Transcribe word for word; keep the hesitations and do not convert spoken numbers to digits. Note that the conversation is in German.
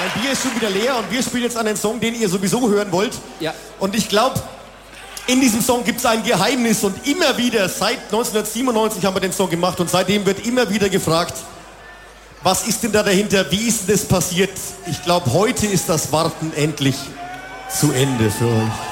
mein Bier ist schon wieder leer und wir spielen jetzt einen Song, den ihr sowieso hören wollt. Ja. Und ich glaube, in diesem Song gibt es ein Geheimnis und immer wieder, seit neunzehnhundertsiebenundneunzig haben wir den Song gemacht und seitdem wird immer wieder gefragt, was ist denn da dahinter, wie ist denn das passiert? Ich glaube, heute ist das Warten endlich zu Ende für euch.